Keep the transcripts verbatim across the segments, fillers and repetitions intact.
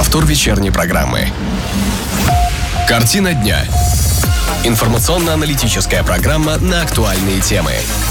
Повтор вечерней программы. Картина дня. Информационно-аналитическая программа на актуальные темы.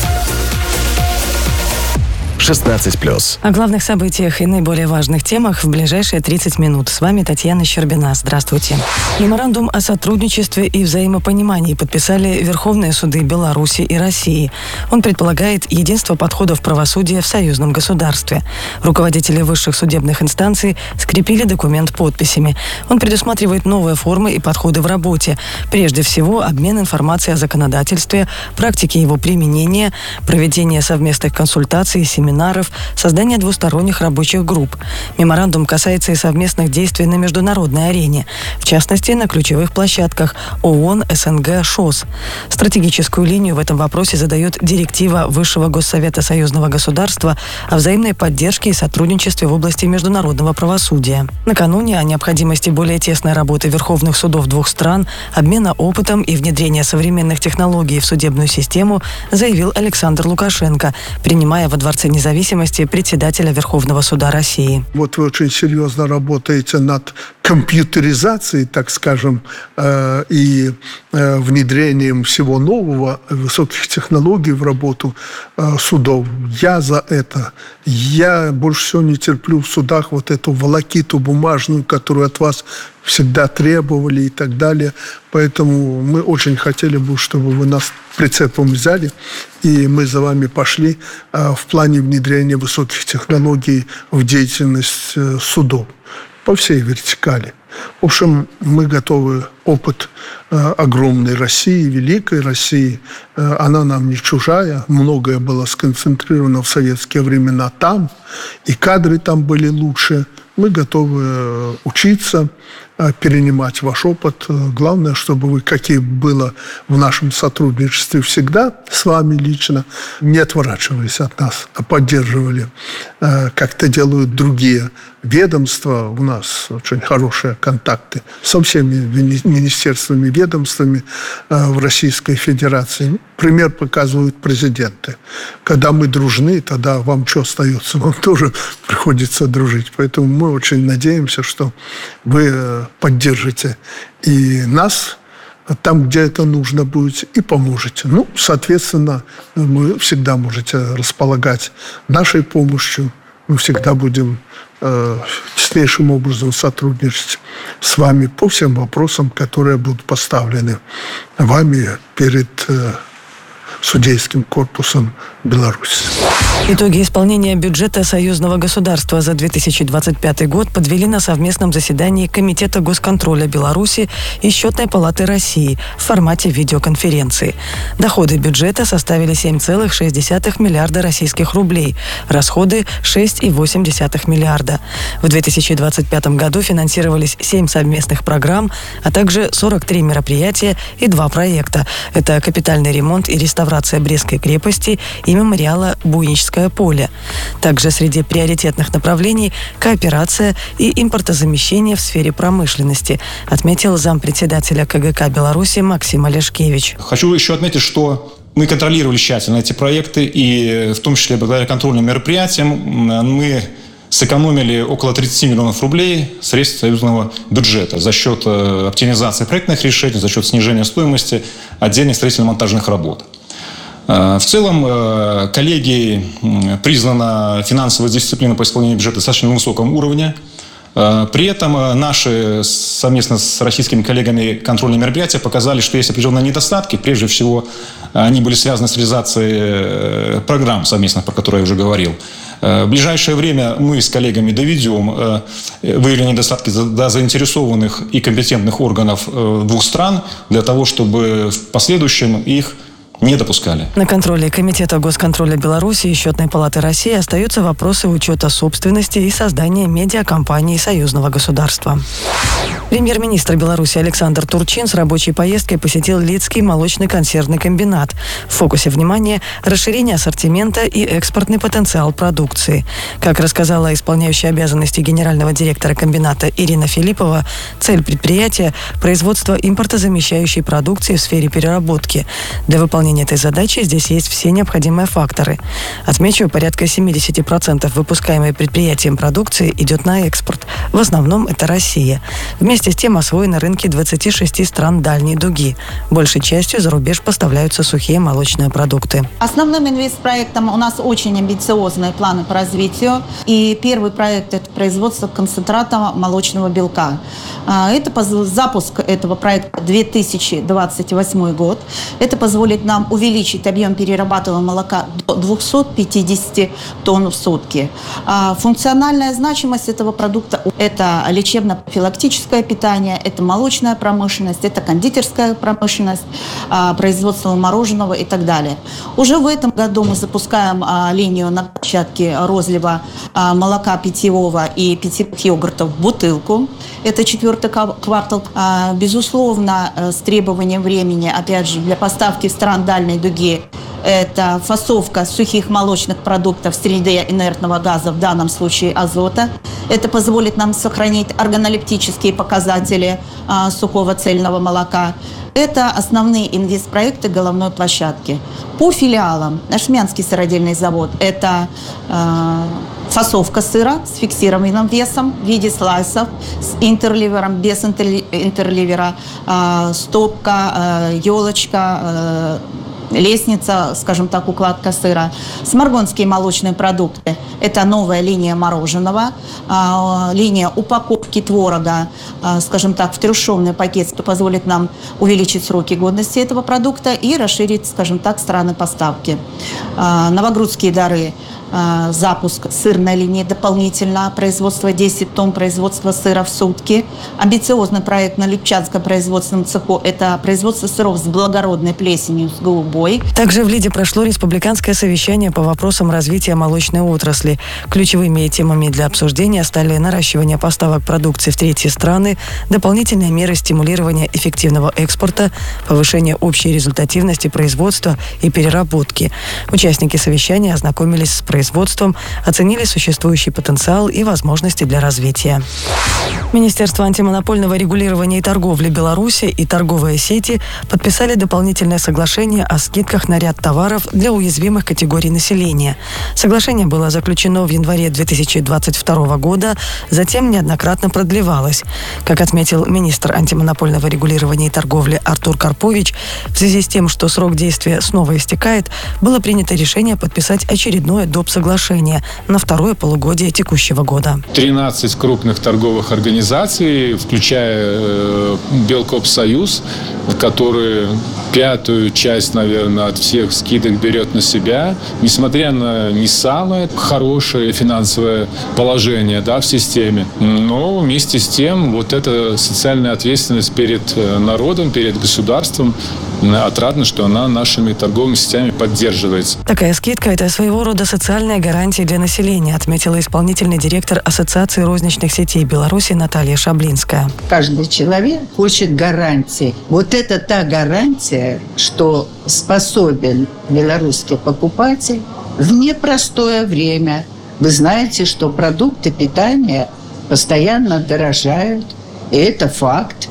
шестнадцать плюс. О главных событиях и наиболее важных темах в ближайшие тридцать минут. С вами Татьяна Щербина. Здравствуйте. Меморандум о сотрудничестве и взаимопонимании подписали Верховные суды Беларуси и России. Он предполагает единство подходов правосудия в союзном государстве. Руководители высших судебных инстанций скрепили документ подписями. Он предусматривает новые формы и подходы в работе. Прежде всего, обмен информацией о законодательстве, практике его применения, проведение совместных консультаций и семинаров, создание двусторонних рабочих групп. Меморандум касается и совместных действий на международной арене, в частности, на ключевых площадках ООН, СНГ, ШОС. Стратегическую линию в этом вопросе задает директива Высшего Госсовета Союзного государства о взаимной поддержке и сотрудничестве в области международного правосудия. Накануне о необходимости более тесной работы верховных судов двух стран, обмена опытом и внедрения современных технологий в судебную систему заявил Александр Лукашенко, принимая во Дворце независимости председателя Верховного суда России. Вот вы очень серьезно работаете над компьютеризацией, так скажем, э, и э, внедрением всего нового, высоких технологий в работу э, судов. Я за это. Я больше всего не терплю в судах вот эту волокиту бумажную, которую от вас всегда требовали и так далее. Поэтому мы очень хотели бы, чтобы вы нас прицепом взяли, и мы за вами пошли э, в плане внедрения высоких технологий в деятельность э, судов по всей вертикали. В общем, мы готовы. Опыт э, огромной России, великой России, э, она нам не чужая. Многое было сконцентрировано в советские времена там, и кадры там были лучше. Мы готовы учиться, перенимать ваш опыт. Главное, чтобы вы, как и было в нашем сотрудничестве всегда, с вами лично, не отворачивались от нас, а поддерживали, как это делают другие ведомства. У нас очень хорошие контакты со всеми министерствами, ведомствами в Российской Федерации. Пример показывают президенты. Когда мы дружны, тогда вам что остается? Вам тоже приходится дружить. Поэтому мы очень надеемся, что вы поддержите и нас там, где это нужно будет, и поможете. Ну, соответственно, вы всегда можете располагать нашей помощью. Мы всегда будем э, теснейшим образом сотрудничать с вами по всем вопросам, которые будут поставлены вами перед э, судейским корпусом Беларуси. Итоги исполнения бюджета союзного государства за две тысячи двадцать пятый год подвели на совместном заседании Комитета госконтроля Беларуси и Счетной палаты России в формате видеоконференции. Доходы бюджета составили семь целых шесть десятых миллиарда российских рублей, расходы – шесть целых восемь десятых миллиарда. В две тысячи двадцать пятом году финансировались семь совместных программ, а также сорок три мероприятия и два проекта. Это капитальный ремонт и реставрация Брестской крепости и мемориала Буйническое поле. Также среди приоритетных направлений кооперация и импортозамещение в сфере промышленности, отметил зампредседателя КГК Беларуси Максим Олешкевич. Хочу еще отметить, что мы контролировали тщательно эти проекты, и в том числе благодаря контрольным мероприятиям мы сэкономили около тридцати миллионов рублей средств союзного бюджета за счет оптимизации проектных решений, за счет снижения стоимости отдельных строительно-монтажных работ. В целом, коллегией признана финансовая дисциплина по исполнению бюджета достаточно высоком уровне. При этом наши совместно с российскими коллегами контрольные мероприятия показали, что есть определенные недостатки. Прежде всего, они были связаны с реализацией программ совместных, про которые я уже говорил. В ближайшее время мы с коллегами доведем выявление недостатки до заинтересованных и компетентных органов двух стран для того, чтобы в последующем их не допускали. На контроле Комитета госконтроля Беларуси и Счетной палаты России остаются вопросы учета собственности и создания медиакомпаний союзного государства. Премьер-министр Беларуси Александр Турчин с рабочей поездкой посетил Лидский молочный консервный комбинат. В фокусе внимания – расширение ассортимента и экспортный потенциал продукции. Как рассказала исполняющая обязанности генерального директора комбината Ирина Филиппова, цель предприятия – производство импортозамещающей продукции в сфере переработки. Для выполнения выполнения этой задачи здесь есть все необходимые факторы. Отмечу, порядка семьдесят процентов выпускаемой предприятием продукции идет на экспорт. В основном это Россия. Вместе с тем освоены рынки двадцати шести стран дальней дуги. Большей частью за рубеж поставляются сухие молочные продукты. Основным инвестпроектом у нас очень амбициозные планы по развитию. И первый проект – это производство концентрата молочного белка. Это запуск этого проекта две тысячи двадцать восьмой год. Это позволит нам увеличить объем перерабатываемого молока до двухсот пятидесяти тонн в сутки. Функциональная значимость этого продукта – это лечебно-профилактическое питание, это молочная промышленность, это кондитерская промышленность, производство мороженого и так далее. Уже в этом году мы запускаем линию на площадке розлива молока питьевого и питьевых йогуртов в бутылку. Это четвертый квартал. Безусловно, с требованием времени, опять же, для поставки в стран дальней дуги, это фасовка сухих молочных продуктов в среде инертного газа, в данном случае азота. Это позволит нам сохранить органолептические показатели а, сухого цельного молока. Это основные инвестпроекты головной площадки. По филиалам Ашмянский сыродельный завод – это э, фасовка сыра с фиксированным весом в виде слайсов, с интерливером, без интерливера, э, стопка, э, елочка, э, лестница, скажем так, укладка сыра. Сморгонские молочные продукты – это новая линия мороженого, э, линия упаковки творога, э, скажем так, в трехшовный пакет, что позволит нам увеличить сроки годности этого продукта и расширить, скажем так, страны поставки. Э, Новогрудские дары – запуск сырной линии дополнительно, производство десять тонн производства сыра в сутки. Амбициозный проект на Липчанском производственном цеху – это производство сыров с благородной плесенью, с голубой. Также в Лиде прошло республиканское совещание по вопросам развития молочной отрасли. Ключевыми темами для обсуждения стали наращивание поставок продукции в третьи страны, дополнительные меры стимулирования эффективного экспорта, повышение общей результативности производства и переработки. Участники совещания ознакомились с производством, оценили существующий потенциал и возможности для развития. Министерство антимонопольного регулирования и торговли Беларуси и торговые сети подписали дополнительное соглашение о скидках на ряд товаров для уязвимых категорий населения. Соглашение было заключено в январе две тысячи двадцать второго года, затем неоднократно продлевалось. Как отметил министр антимонопольного регулирования и торговли Артур Карпович, в связи с тем, что срок действия снова истекает, было принято решение подписать очередное доп. Соглашение на второе полугодие текущего года. тринадцать крупных торговых организаций, включая э, Белкопсоюз, который пятую часть, наверное, от всех скидок берет на себя, несмотря на не самое хорошее финансовое положение, да, в системе. Но вместе с тем вот эта социальная ответственность перед народом, перед государством, отрадно, что она нашими торговыми сетями поддерживается. Такая скидка – это своего рода социальная гарантия для населения, отметила исполнительный директор Ассоциации розничных сетей Беларуси Наталья Шаблинская. Каждый человек хочет гарантии. Вот это та гарантия, что способен белорусский покупатель в непростое время. Вы знаете, что продукты питания постоянно дорожают, и это факт.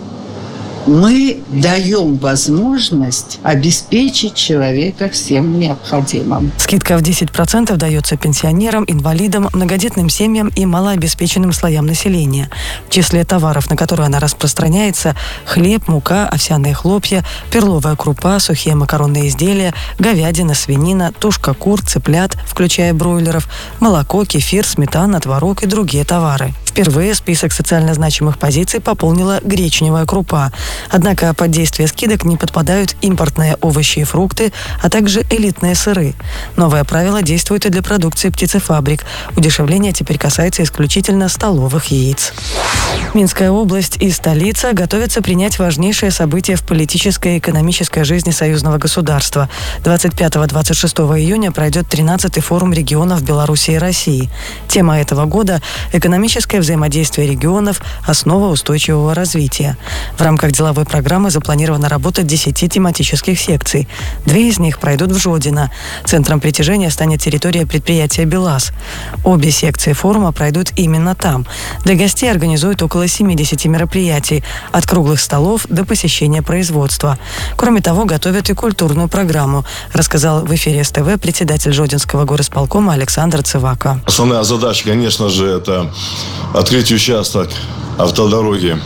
Мы даем возможность обеспечить человека всем необходимым. Скидка в десять процентов дается пенсионерам, инвалидам, многодетным семьям и малообеспеченным слоям населения. В числе товаров, на которые она распространяется, хлеб, мука, овсяные хлопья, перловая крупа, сухие макаронные изделия, говядина, свинина, тушка кур, цыплят, включая бройлеров, молоко, кефир, сметана, творог и другие товары. Впервые список социально значимых позиций пополнила гречневая крупа. Однако под действие скидок не подпадают импортные овощи и фрукты, а также элитные сыры. Новое правило действует и для продукции птицефабрик. Удешевление теперь касается исключительно столовых яиц. Минская область и столица готовятся принять важнейшее событие в политической и экономической жизни союзного государства. двадцать пятого — двадцать шестого июня пройдет тринадцатый форум регионов Беларуси и России. Тема этого года – экономическое взаимодействие регионов – основа устойчивого развития. В рамках деловой программы запланирована работа десяти тематических секций. Две из них пройдут в Жодино. Центром притяжения станет территория предприятия «БелАЗ». Обе секции форума пройдут именно там. Для гостей организуют около семидесяти мероприятий, от круглых столов до посещения производства. Кроме того, готовят и культурную программу, рассказал в эфире СТВ председатель Жодинского горисполкома Александр Цывака. Основная задача, конечно же, это открыть участок автодороги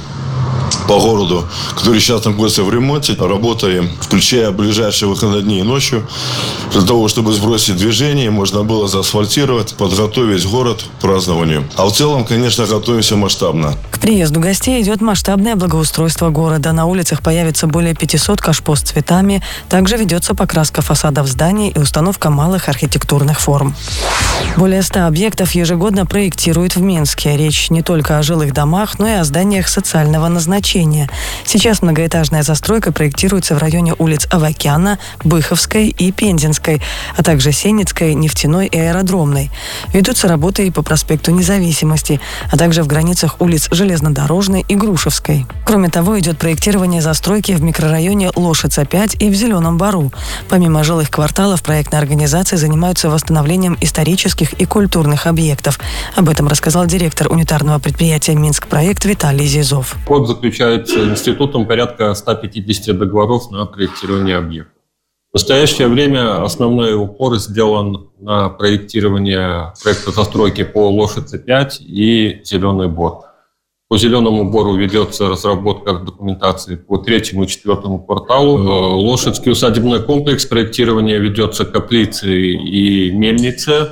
по городу, который сейчас находится в ремонте. Работаем, включая ближайшие выходные дни и ночью, для того, чтобы сбросить движение, можно было заасфальтировать, подготовить город к празднованию. А в целом, конечно, готовимся масштабно. К приезду гостей идет масштабное благоустройство города. На улицах появится более пятисот кашпо с цветами. Также ведется покраска фасадов зданий и установка малых архитектурных форм. Более ста объектов ежегодно проектируют в Минске. Речь не только о жилых домах, но и о зданиях социального назначения. Сейчас многоэтажная застройка проектируется в районе улиц Авакяна, Быховской и Пензенской, а также Сеницкой, Нефтяной и Аэродромной. Ведутся работы и по проспекту Независимости, а также в границах улиц Железнодорожной и Грушевской. Кроме того, идет проектирование застройки в микрорайоне Лошица пять и в Зеленом Бару. Помимо жилых кварталов, проектные организации занимаются восстановлением исторических и культурных объектов. Об этом рассказал директор унитарного предприятия «Минск-проект» Виталий Зизов. Код заключается институтом порядка ста пятидесяти договоров на проектирование объектов. В настоящее время основной упор сделан на проектирование проекта застройки по Лошице пять и Зеленый Бор. По Зеленому Бору ведется разработка документации по третьему и четвертому кварталу. Лошадский усадебный комплекс, проектирование ведется Каплицы и Мельницы.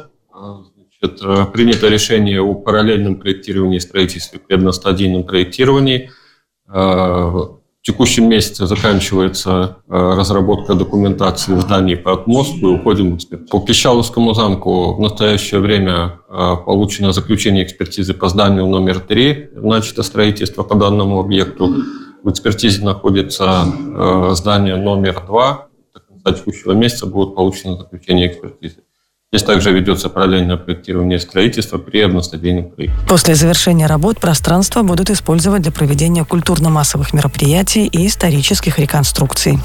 Значит, принято решение о параллельном проектировании и строительстве при одностадийном проектировании. В текущем месяце заканчивается разработка документации в здании по отмостку и уходим в экспертизу. По Пищаловскому замку в настоящее время получено заключение экспертизы по зданию номер три, начато строительство по данному объекту. В экспертизе находится здание номер два. До конца текущего месяца будет получено заключение экспертизы. Здесь также ведется параллельное проектирование строительства при одностадийном проекте. После завершения работ пространство будут использовать для проведения культурно-массовых мероприятий и исторических реконструкций.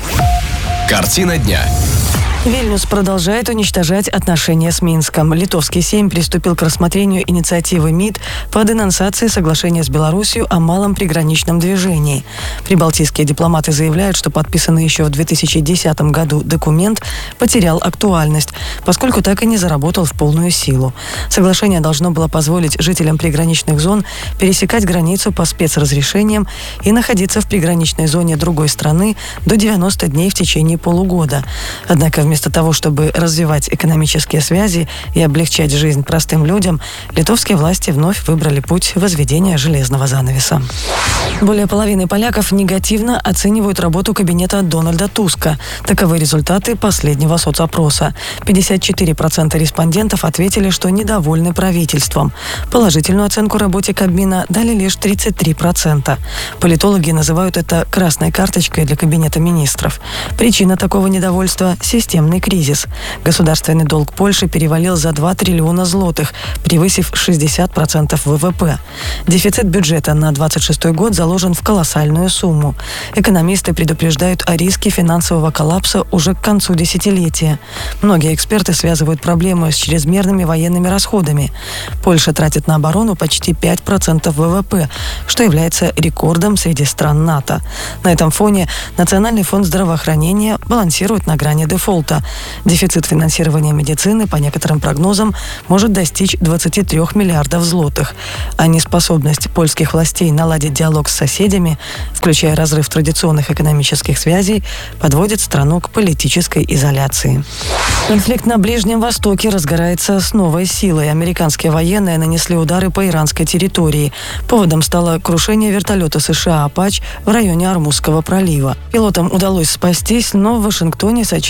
Картина дня. Вильнюс продолжает уничтожать отношения с Минском. Литовский Сейм приступил к рассмотрению инициативы МИД по денонсации соглашения с Беларусью о малом приграничном движении. Прибалтийские дипломаты заявляют, что подписанный еще в две тысячи десятом году документ потерял актуальность, поскольку так и не заработал в полную силу. Соглашение должно было позволить жителям приграничных зон пересекать границу по спецразрешениям и находиться в приграничной зоне другой страны до девяноста дней в течение полугода. Однако вместо того, чтобы развивать экономические связи и облегчать жизнь простым людям, литовские власти вновь выбрали путь возведения железного занавеса. Более половины поляков негативно оценивают работу кабинета Дональда Туска. Таковы результаты последнего соцопроса. пятьдесят четыре процента респондентов ответили, что недовольны правительством. Положительную оценку работе Кабмина дали лишь тридцать три процента. Политологи называют это красной карточкой для кабинета министров. Причина такого недовольства – системный кризис. Государственный долг Польши перевалил за два триллиона злотых, превысив шестьдесят процентов ВВП. Дефицит бюджета на двадцать шестой год заложен в колоссальную сумму. Экономисты предупреждают о риске финансового коллапса уже к концу десятилетия. Многие эксперты связывают проблему с чрезмерными военными расходами. Польша тратит на оборону почти пять процентов ВВП, что является рекордом среди стран НАТО. На этом фоне Национальный фонд здравоохранения балансирует на грани дефолта. Дефицит финансирования медицины, по некоторым прогнозам, может достичь двадцати трёх миллиардов злотых. А неспособность польских властей наладить диалог с соседями, включая разрыв традиционных экономических связей, подводит страну к политической изоляции. Конфликт на Ближнем Востоке разгорается с новой силой. Американские военные нанесли удары по иранской территории. Поводом стало крушение вертолета США «Апач» в районе Ормузского пролива. Пилотам удалось спастись, но в Вашингтоне сочли инцидент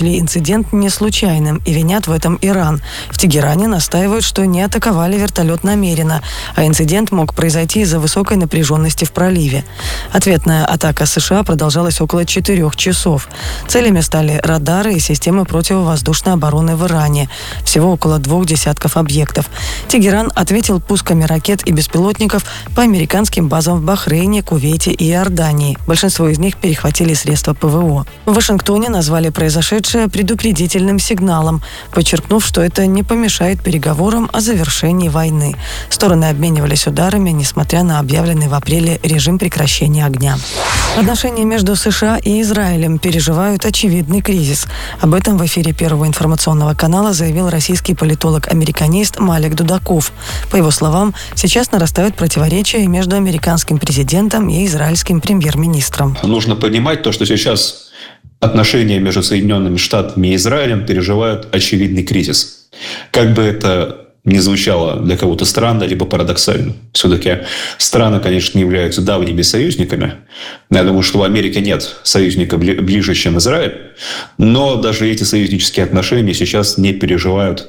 инцидент не случайным и винят в этом Иран. В Тегеране настаивают, что не атаковали вертолет намеренно, а инцидент мог произойти из-за высокой напряженности в проливе. Ответная атака США продолжалась около четырех часов. Целями стали радары и системы противовоздушной обороны в Иране. Всего около двух десятков объектов. Тегеран ответил пусками ракет и беспилотников по американским базам в Бахрейне, Кувейте и Иордании. Большинство из них перехватили средства ПВО. В Вашингтоне назвали произошедшее предупредительным сигналом, подчеркнув, что это не помешает переговорам о завершении войны. Стороны обменивались ударами, несмотря на объявленный в апреле режим прекращения огня. Отношения между США и Израилем переживают очевидный кризис. Об этом в эфире Первого информационного канала заявил российский политолог-американист Малик Дудаков. По его словам, сейчас нарастают противоречия между американским президентом и израильским премьер-министром. Нужно понимать то, что сейчас отношения между Соединенными Штатами и Израилем переживают очевидный кризис. Как бы это не звучало для кого-то странно, либо парадоксально. Все-таки страны, конечно, не являются давними союзниками. Я думаю, что в Америке нет союзника ближе, чем Израиль. Но даже эти союзнические отношения сейчас не переживают э,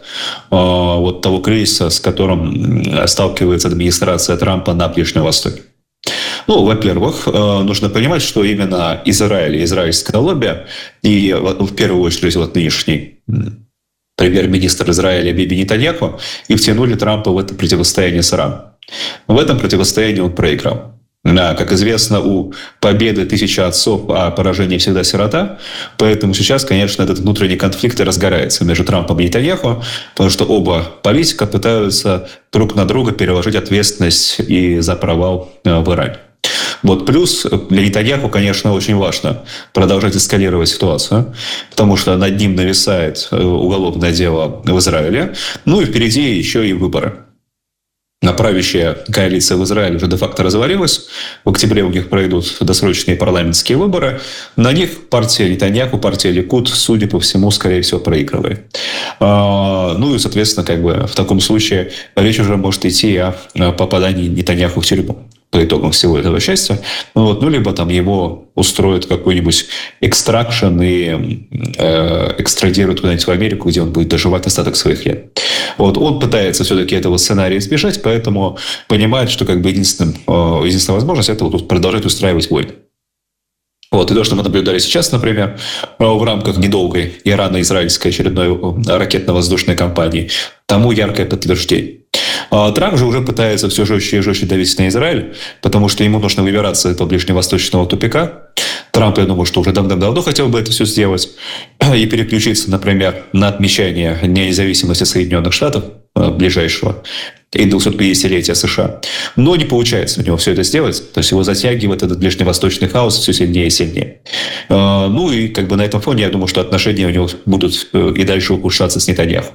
вот того кризиса, с которым сталкивается администрация Трампа на Ближнем Востоке. Ну, во-первых, нужно понимать, что именно Израиль и израильское лобби, и в первую очередь вот нынешний премьер-министр Израиля Биби Нетаньяху, и втянули Трампа в это противостояние с Ираном. В этом противостоянии он проиграл. Да, как известно, у победы тысяча отцов, а поражение всегда сирота. Поэтому сейчас, конечно, этот внутренний конфликт и разгорается между Трампом и Нетаньяху, потому что оба политика пытаются друг на друга переложить ответственность и за провал в Иране. Вот плюс для Нетаньяху, конечно, очень важно продолжать эскалировать ситуацию, потому что над ним нависает уголовное дело в Израиле. Ну и впереди еще и выборы. Правящая коалиция в Израиле уже де-факто развалилась. В октябре у них пройдут досрочные парламентские выборы. На них партия Нетаньяху, партия Ликуд, судя по всему, скорее всего, проигрывает. Ну и, соответственно, как бы в таком случае речь уже может идти о попадании Нетаньяху в тюрьму по итогам всего этого счастья. Вот, ну, либо там его устроят какой-нибудь экстракшн и э, экстрадируют куда-нибудь в Америку, где он будет доживать остаток своих лет. Вот, он пытается все-таки этого сценария избежать, поэтому понимает, что как бы единственным, э, единственная возможность – это вот продолжать устраивать войны. Вот, и то, что мы наблюдали сейчас, например, в рамках недолгой ирано-израильской очередной ракетно-воздушной кампании, тому яркое подтверждение. Трамп же уже пытается все жестче и жестче давить на Израиль, потому что ему нужно выбираться из этого ближневосточного тупика. Трамп, я думаю, что уже давно-давно хотел бы это все сделать и переключиться, например, на отмечание независимости Соединенных Штатов ближайшего и двухсотпятидесятилетия США. Но не получается у него все это сделать. То есть его затягивает этот ближневосточный хаос все сильнее и сильнее. Ну и как бы на этом фоне я думаю, что отношения у него будут и дальше ухудшаться с Нетаньяху.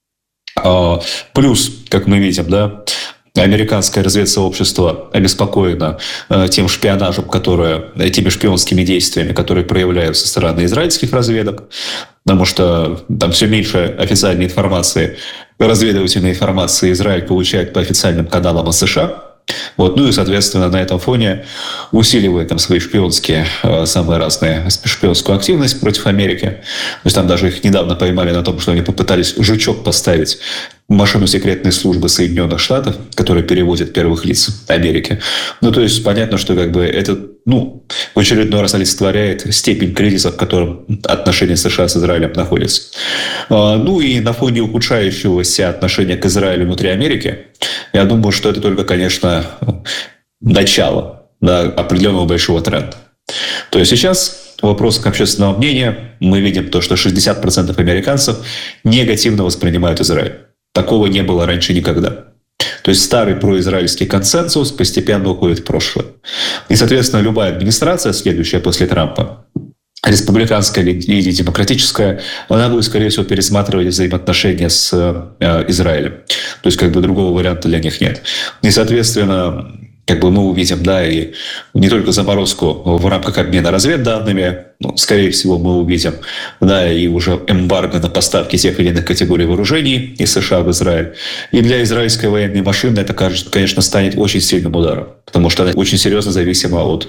Плюс, как мы видим, да, американское разведсообщество обеспокоено тем шпионажем, которое, теми шпионскими действиями, которые проявляются со стороны израильских разведок, потому что там все меньше официальной информации, разведывательной информации Израиль получает по официальным каналам США. Вот, ну и, соответственно, на этом фоне усиливает там свои шпионские, самые разные шпионскую активность против Америки. То есть там даже их недавно поймали на том, что они попытались жучок поставить в машину секретной службы Соединенных Штатов, которая переводит первых лиц Америки. Ну, то есть понятно, что как бы это, ну, в очередной раз олицетворяет степень кризиса, в котором отношения США с Израилем находятся. Ну и на фоне ухудшающегося отношения к Израилю внутри Америки, я думаю, что это только, конечно, начало, да, определенного большого тренда. То есть сейчас в вопросах общественного мнения мы видим то, что шестьдесят процентов американцев негативно воспринимают Израиль. Такого не было раньше никогда. То есть старый произраильский консенсус постепенно уходит в прошлое. И, соответственно, любая администрация, следующая после Трампа, республиканская или демократическая, она будет, скорее всего, пересматривать взаимоотношения с э, Израилем. То есть, как бы, другого варианта для них нет. И, соответственно, как бы мы увидим, да, и не только заморозку в рамках обмена разведданными, ну, скорее всего, мы увидим, да, и уже эмбарго на поставки тех или иных категорий вооружений из США в Израиль. И для израильской военной машины это, конечно, станет очень сильным ударом, потому что она очень серьезно зависима от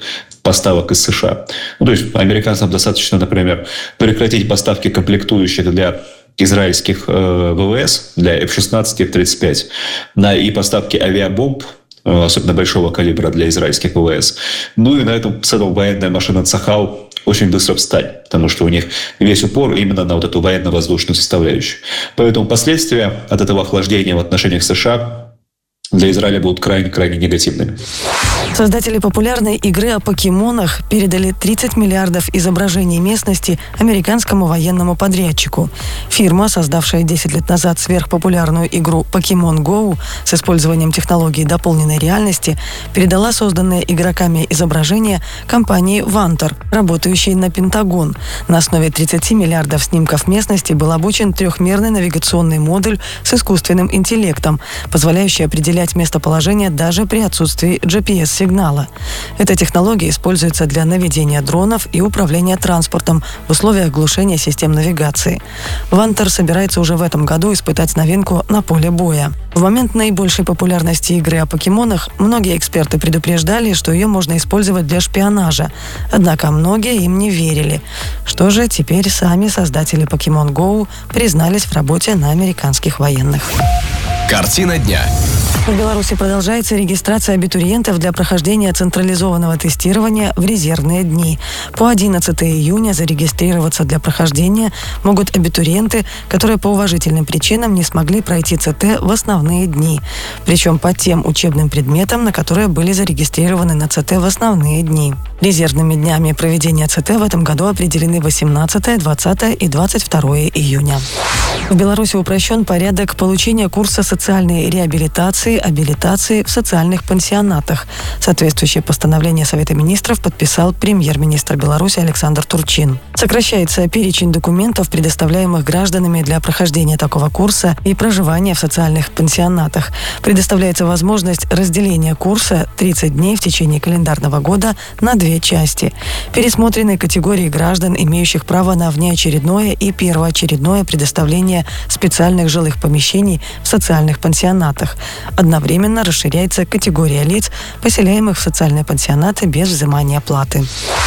поставок из США. Ну, то есть американцам достаточно, например, прекратить поставки комплектующих для израильских э, ВВС, для эф шестнадцать и эф тридцать пять, на и поставки авиабомб, э, особенно большого калибра для израильских ВВС. Ну и на этом, с этого военная машина Цахал очень быстро встанет, потому что у них весь упор именно на вот эту военно-воздушную составляющую. Поэтому последствия от этого охлаждения в отношениях США для Израиля будут крайне-крайне негативными. Создатели популярной игры о покемонах передали тридцать миллиардов изображений местности американскому военному подрядчику. Фирма, создавшая десять лет назад сверхпопулярную игру Pokemon Go с использованием технологии дополненной реальности, передала созданные игроками изображения компании Vanter, работающей на Пентагон. На основе тридцати миллиардов снимков местности был обучен трехмерный навигационный модуль с искусственным интеллектом, позволяющий определять местоположение даже при отсутствии джи пи эс-сигнала. Эта технология используется для наведения дронов и управления транспортом в условиях глушения систем навигации. Vanter собирается уже в этом году испытать новинку на поле боя. В момент наибольшей популярности игры о покемонах многие эксперты предупреждали, что ее можно использовать для шпионажа. Однако многие им не верили. Что же, теперь сами создатели Pokemon Go признались в работе на американских военных. Картина дня. В Беларуси продолжается регистрация абитуриентов для прохождения централизованного тестирования в резервные дни. По одиннадцатого июня зарегистрироваться для прохождения могут абитуриенты, которые по уважительным причинам не смогли пройти ЦТ в основные дни. Причем по тем учебным предметам, на которые были зарегистрированы на ЦТ в основные дни. Резервными днями проведения ЦТ в этом году определены восемнадцатое, двадцатое и двадцать второе июня. В Беларуси упрощен порядок получения курса социальной реабилитации, абилитации в социальных пансионатах. Соответствующее постановление Совета министров подписал премьер-министр Беларуси Александр Турчин. Сокращается перечень документов, предоставляемых гражданами для прохождения такого курса и проживания в социальных пансионатах. Предоставляется возможность разделения курса тридцать дней в течение календарного года на две части. Пересмотрены категории граждан, имеющих право на внеочередное и первоочередное предоставление специальных жилых помещений в социальных пансионатах. Одновременно расширяется категория лиц, поселяемых в социальные пансионаты без взимания платы.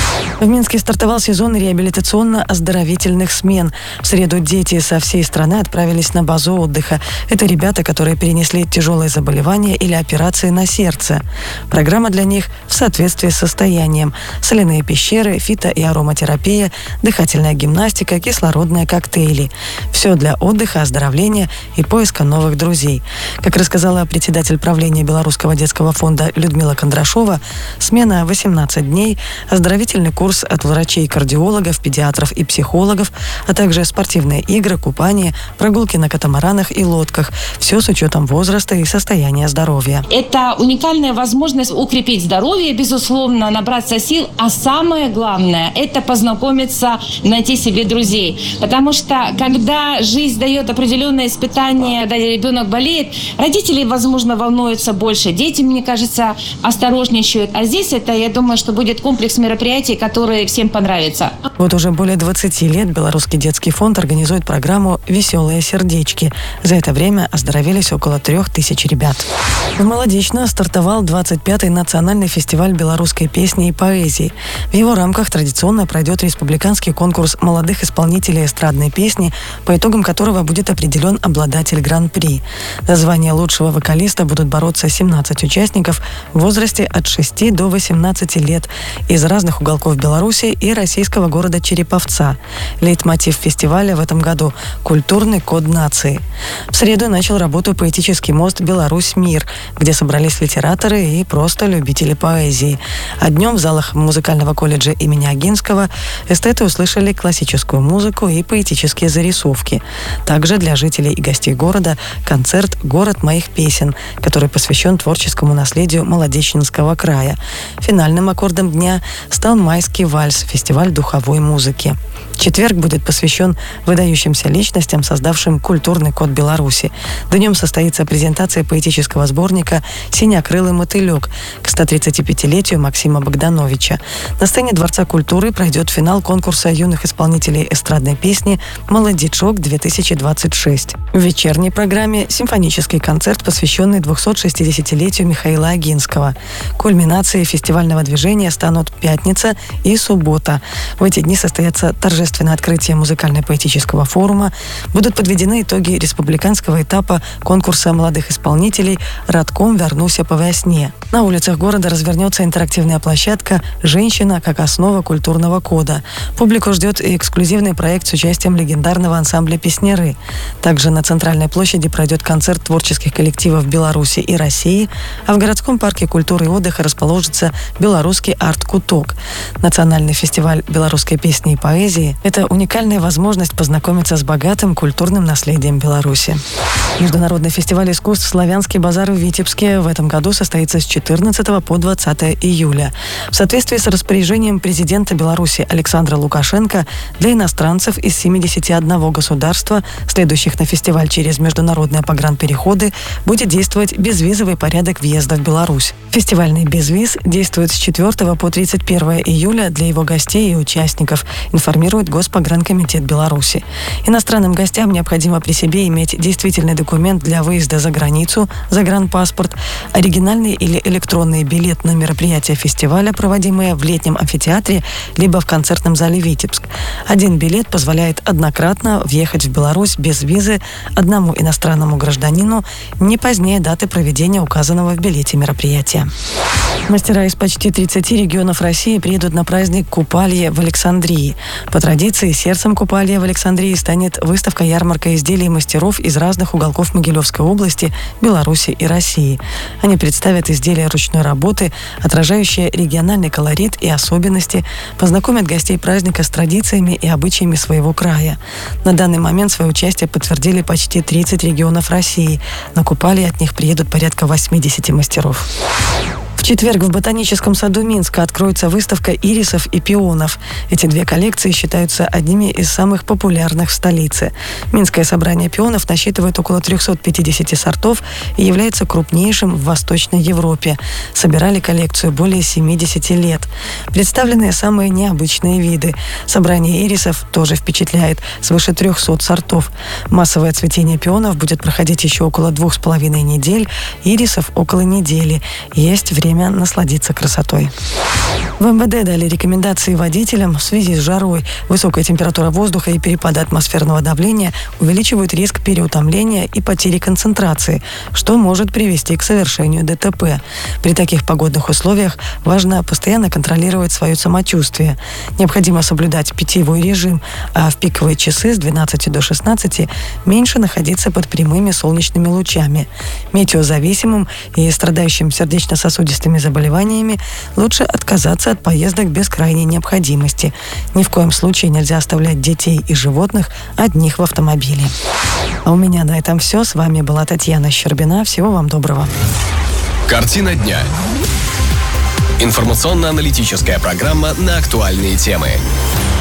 В Минске стартовал сезон реабилитационно-оздоровительных смен. В среду дети со всей страны отправились на базу отдыха. Это ребята, которые перенесли тяжелые заболевания или операции на сердце. Программа для них в соответствии с состоянием. Соляные пещеры, фито- и ароматерапия, дыхательная гимнастика, кислородные коктейли. Все для отдыха, оздоровления и поиска новых друзей. Как рассказала председатель правления Белорусского детского фонда Людмила Кондрашова, смена восемнадцать дней, оздоровительный курс от врачей-кардиологов, педиатров и психологов, а также спортивные игры, купание, прогулки на катамаранах и лодках. Все с учетом возраста и состояния здоровья. Это уникальная возможность укрепить здоровье, безусловно, набраться сил, а самое главное – это познакомиться, найти себе друзей. Потому что, когда жизнь дает определенные испытания, когда ребенок болеет, родители, возможно, волнуются больше, дети, мне кажется, осторожничают. А здесь это, я думаю, что будет комплекс мероприятий, которые всем понравятся. Вот уже более двадцати лет Белорусский детский фонд организует программу «Веселые сердечки». За это время оздоровились около трех тысяч ребят. В Молодечно стартовал двадцать пятый национальный фестиваль белорусской песни и поэзии. В его рамках традиционно пройдет республиканский конкурс молодых исполнителей эстрадной песни, по итогам которого будет определен обладатель гран-при. За звание лучшего вокалиста будут бороться семнадцать участников в возрасте от шести до восемнадцати лет из разных уголков Беларуси и российского города Череповца. Лейтмотив фестиваля в этом году – культурный код нации. В среду начал работу поэтический мост «Беларусь-Мир», где собрались литераторы и просто любители поэзии. А днем в залах музыкального колледжа имени Огинского эстеты услышали классическую музыку и поэтические зарисовки. Также для жителей и гостей города концерт «Город моих песен», который посвящен творческому наследию Молодечнинского края. Финальным аккордом дня стал майский вальс, фестиваль духовой музыки. Четверг будет посвящен выдающимся личностям, создавшим культурный код Беларуси. Днем состоится презентация поэтического сборника «Синякрылый мотылек» к сто тридцатипятилетию Максима Богдановича. На сцене Дворца культуры пройдет финал конкурса юных исполнителей эстрадной песни «Молодичок-две тысячи двадцать шесть». В вечерней программе симфонический концерт, посвященный двухсотшестидесятилетию Михаила Агинского. Кульминацией фестивального движения станут пятница и суббота. В эти дни состоятся торжественное открытие музыкально-поэтического форума, будут подведены итоги республиканского этапа конкурса молодых исполнителей «Радком вернуся по весне». На улицах города развернется интерактивная площадка «Женщина как основа культурного кода». Публику ждет и эксклюзивный проект с участием легендарного ансамбля «Песняры». Также на Центральной площади пройдет концерт творческих коллективов Беларуси и России, а в городском парке культуры и отдыха расположится белорусский арт-куток. Национальный фестиваль белорусской песни и поэзии – это уникальная возможность познакомиться с богатым культурным наследием Беларуси. Международный фестиваль искусств «Славянский базар» в Витебске в этом году состоится с четырнадцатого по двадцатое июля. В соответствии с распоряжением президента Беларуси Александра Лукашенко для иностранцев из семидесяти одного государства, следующих на фестиваль через международные погранпереходы, будет действовать безвизовый порядок въезда в Беларусь. Фестивальный безвиз действует с четвёртого по тридцать первое июля для его гостей и участников, информирует Госпогранкомитет Беларуси. Иностранным гостям необходимо при себе иметь действительный документ для выезда за границу, загранпаспорт, оригинальный или электронный билет на мероприятие фестиваля, проводимое в летнем амфитеатре либо в концертном зале «Витебск». Один билет позволяет однократно въехать в Беларусь без визы одному иностранному гражданину не позднее даты проведения указанного в билете мероприятия. Мастера из почти тридцати регионов России приедут на праздник Купалье в Александрии. По традиции, сердцем Купалье в Александрии станет выставка-ярмарка изделий мастеров из разных уголков Могилевской области, Беларуси и России. Они представят изделия ручной работы, отражающие региональный колорит и особенности, познакомят гостей праздника с традициями и обычаями своего края. На данный момент свое участие подтвердили почти тридцать регионов России. На Купалье от них приедут порядка восьмидесяти мастеров. В четверг в Ботаническом саду Минска откроется выставка ирисов и пионов. Эти две коллекции считаются одними из самых популярных в столице. Минское собрание пионов насчитывает около трехсот пятидесяти сортов и является крупнейшим в Восточной Европе. Собирали коллекцию более семидесяти лет. Представлены самые необычные виды. Собрание ирисов тоже впечатляет. Свыше трехсот сортов. Массовое цветение пионов будет проходить еще около двух с половиной недель. Ирисов около недели. Есть время насладиться красотой. В эм вэ дэ дали рекомендации водителям в связи с жарой. Высокая температура воздуха и перепады атмосферного давления увеличивают риск переутомления и потери концентрации, что может привести к совершению дэ тэ пэ. При таких погодных условиях важно постоянно контролировать свое самочувствие. Необходимо соблюдать питьевой режим, а в пиковые часы с двенадцати до шестнадцати меньше находиться под прямыми солнечными лучами. Метеозависимым и страдающим сердечно-сосудистыми заболеваниями лучше отказаться от поездок без крайней необходимости. Ни в коем случае нельзя оставлять детей и животных одних в автомобиле. А у меня на этом все. С вами была Татьяна Щербина. Всего вам доброго. Картина дня. Информационно-аналитическая программа на актуальные темы.